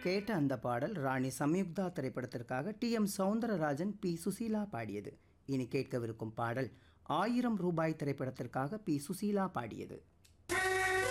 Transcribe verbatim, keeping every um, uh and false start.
கேட்ட அந்த பாடல் ராணி சம்யுக்தா திரைப்படத்திற்காக D M Soundararajan B Susheela பாடியது. இனி கேட்கவிருக்கும் பாடல் ஆயிரம் ரூபாய் திரைப்படத்திற்காக பி சுசீலா பாடியது.